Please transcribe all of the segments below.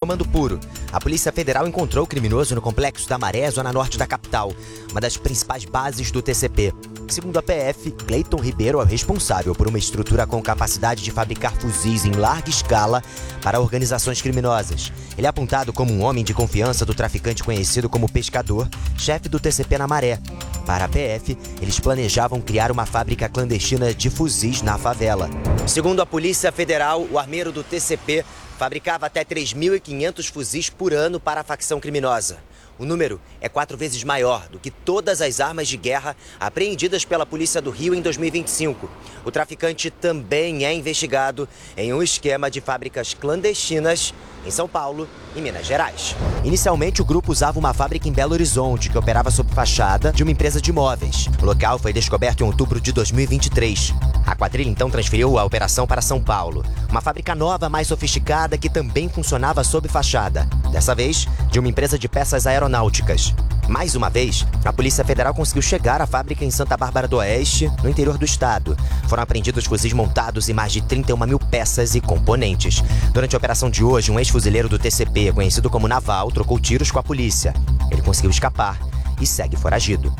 comando puro. A Polícia Federal encontrou o criminoso no Complexo da Maré, zona norte da capital, uma das principais bases do TCP. Segundo a PF, Cleiton Ribeiro é o responsável por uma estrutura com capacidade de fabricar fuzis em larga escala para organizações criminosas. Ele é apontado como um homem de confiança do traficante conhecido como Pescador, chefe do TCP na Maré. Para a PF, eles planejavam criar uma fábrica clandestina de fuzis na favela. Segundo a Polícia Federal, o armeiro do TCP fabricava até 3.500 fuzis por ano para a facção criminosa. O número é 4 vezes maior do que todas as armas de guerra apreendidas pela Polícia do Rio em 2025. O traficante também é investigado em um esquema de fábricas clandestinas em São Paulo e Minas Gerais. Inicialmente, o grupo usava uma fábrica em Belo Horizonte, que operava sob fachada de uma empresa de imóveis. O local foi descoberto em outubro de 2023. A quadrilha então transferiu a operação para São Paulo, uma fábrica nova, mais sofisticada, que também funcionava sob fachada. Dessa vez, de uma empresa de peças aeronáuticas. Mais uma vez, a Polícia Federal conseguiu chegar à fábrica em Santa Bárbara do Oeste, no interior do estado. Foram apreendidos fuzis montados e mais de 31 mil peças e componentes. Durante a operação de hoje, um ex-fuzileiro do TCP, conhecido como Naval, trocou tiros com a polícia. Ele conseguiu escapar e segue foragido.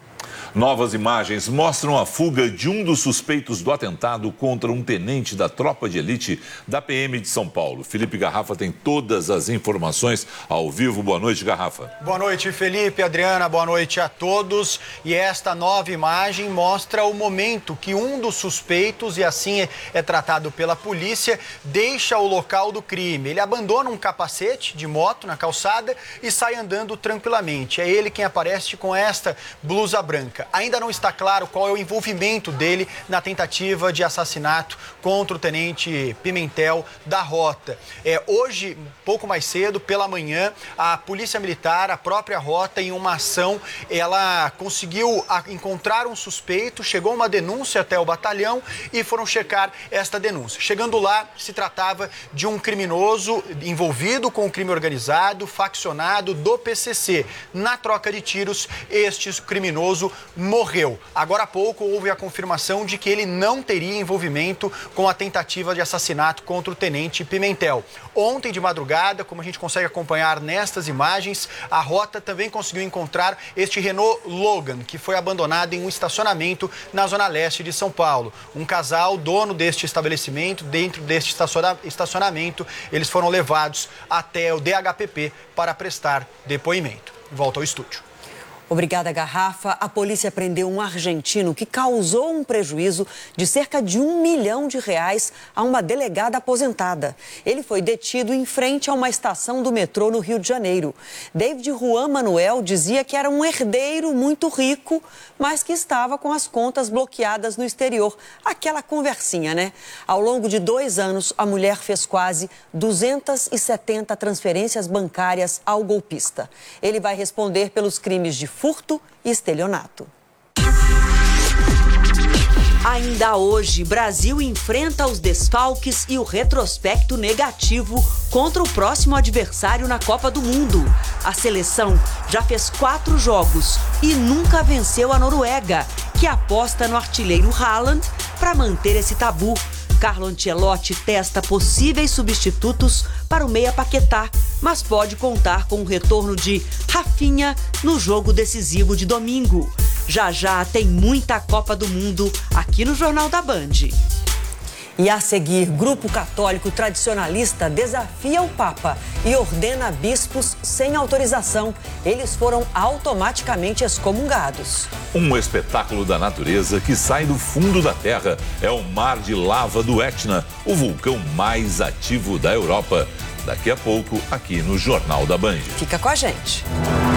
Novas imagens mostram a fuga de um dos suspeitos do atentado contra um tenente da tropa de elite da PM de São Paulo. Felipe Garrafa tem todas as informações ao vivo. Boa noite, Garrafa. Boa noite, Felipe, Adriana, boa noite a todos. E esta nova imagem mostra o momento que um dos suspeitos, e assim é tratado pela polícia, deixa o local do crime. Ele abandona um capacete de moto na calçada e sai andando tranquilamente. É ele quem aparece com esta blusa branca. Ainda não está claro qual é o envolvimento dele na tentativa de assassinato contra o tenente Pimentel da Rota. Hoje, pouco mais cedo, pela manhã, a Polícia Militar, a própria Rota, em uma ação, ela conseguiu encontrar um suspeito, chegou uma denúncia até o batalhão e foram checar esta denúncia. Chegando lá, se tratava de um criminoso envolvido com o crime organizado, faccionado do PCC. Na troca de tiros, este criminoso morreu. Agora há pouco houve a confirmação de que ele não teria envolvimento com a tentativa de assassinato contra o tenente Pimentel. Ontem de madrugada, como a gente consegue acompanhar nestas imagens, a Rota também conseguiu encontrar este Renault Logan, que foi abandonado em um estacionamento na zona leste de São Paulo. Um casal, dono deste estabelecimento, dentro deste estacionamento, eles foram levados até o DHPP para prestar depoimento. Volta ao estúdio. Obrigada, Garrafa. A polícia prendeu um argentino que causou um prejuízo de cerca de R$1 milhão a uma delegada aposentada. Ele foi detido em frente a uma estação do metrô no Rio de Janeiro. David Juan Manuel dizia que era um herdeiro muito rico, mas que estava com as contas bloqueadas no exterior. Aquela conversinha, né? Ao longo de 2 anos, a mulher fez quase 270 transferências bancárias ao golpista. Ele vai responder pelos crimes de furto e estelionato. Ainda hoje, Brasil enfrenta os desfalques e o retrospecto negativo contra o próximo adversário na Copa do Mundo. A seleção já fez 4 jogos e nunca venceu a Noruega, que aposta no artilheiro Haaland para manter esse tabu. Carlo Ancelotti testa possíveis substitutos para o meia Paquetá, mas pode contar com o retorno de Rafinha no jogo decisivo de domingo. Já tem muita Copa do Mundo aqui no Jornal da Band. E a seguir, grupo católico tradicionalista desafia o Papa e ordena bispos sem autorização. Eles foram automaticamente excomungados. Um espetáculo da natureza que sai do fundo da terra é o mar de lava do Etna, o vulcão mais ativo da Europa. Daqui a pouco, aqui no Jornal da Band. Fica com a gente.